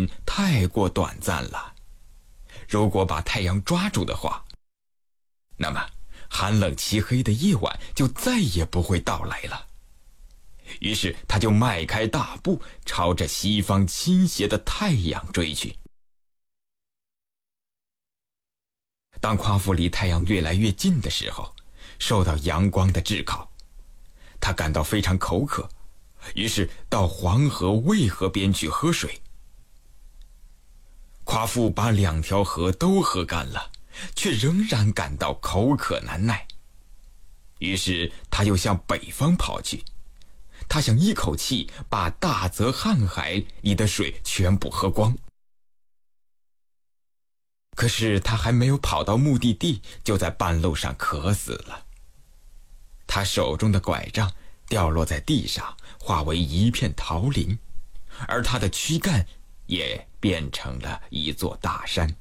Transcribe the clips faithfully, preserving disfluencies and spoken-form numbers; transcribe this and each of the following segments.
仅太过短暂了。如果把太阳抓住的话，那么寒冷漆黑的夜晚就再也不会到来了。于是他就迈开大步，朝着西方倾斜的太阳追去。当夸父离太阳越来越近的时候，受到阳光的炙烤，他感到非常口渴，于是到黄河、渭河边去喝水。夸父把两条河都喝干了，却仍然感到口渴难耐，于是他又向北方跑去。他想一口气把大泽瀚海里的水全部喝光。可是他还没有跑到目的地，就在半路上渴死了。他手中的拐杖掉落在地上，化为一片桃林，而他的躯干也变成了一座大山。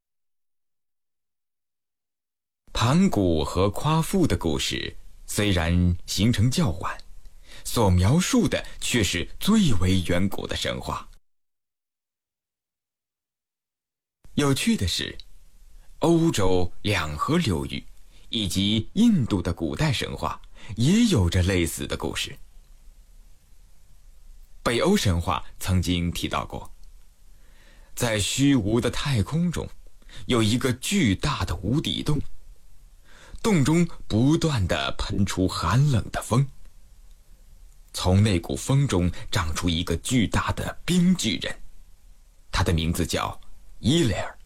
盘古和夸父的故事虽然形成较晚，所描述的却是最为远古的神话。有趣的是，欧洲两河流域以及印度的古代神话也有着类似的故事。北欧神话曾经提到过，在虚无的太空中有一个巨大的无底洞，洞中不断地喷出寒冷的风，从那股风中长出一个巨大的冰巨人，他的名字叫伊雷尔。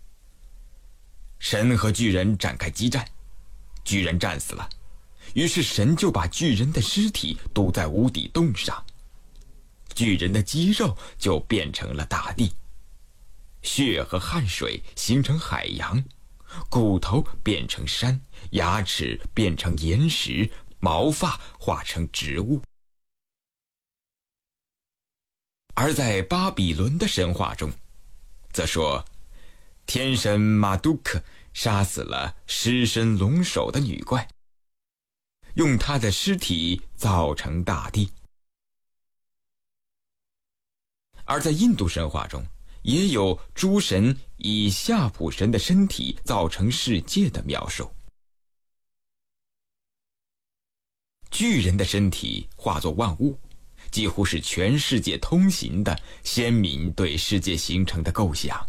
神和巨人展开激战，巨人战死了，于是神就把巨人的尸体堵在无底洞上，巨人的肌肉就变成了大地，血和汗水形成海洋，骨头变成山，牙齿变成岩石，毛发化成植物。而在巴比伦的神话中，则说天神马杜克杀死了狮身龙首的女怪，用她的尸体造成大地。而在印度神话中，也有诸神以夏普神的身体造成世界的描述。巨人的身体化作万物，几乎是全世界通行的先民对世界形成的构想。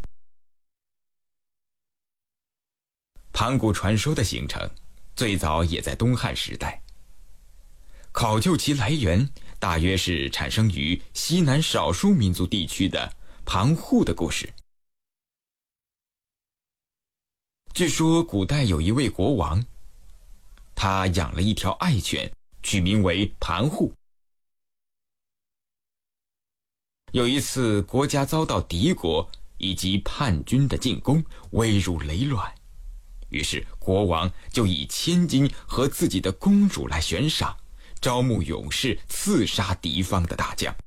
盘古传说的形成最早也在东汉时代，考究其来源，大约是产生于西南少数民族地区的盘户的故事。据说古代有一位国王，他养了一条爱犬，取名为盘户。有一次国家遭到敌国以及叛军的进攻，危如累卵，于是国王就以千金和自己的公主来悬赏，招募勇士刺杀敌方的大将。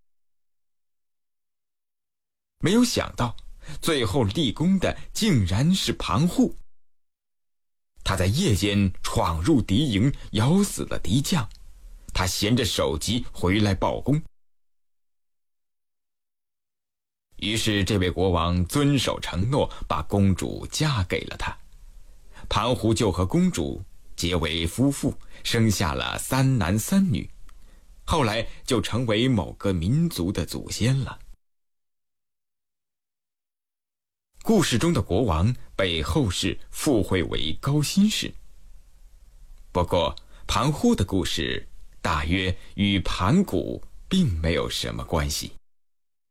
没有想到最后立功的竟然是盘户。他在夜间闯入敌营，咬死了敌将，他衔着首级回来报功。于是这位国王遵守承诺，把公主嫁给了他。盘户就和公主结为夫妇，生下了三男三女，后来就成为某个民族的祖先了。故事中的国王被后世附会为高辛氏。不过盘户的故事大约与盘古并没有什么关系。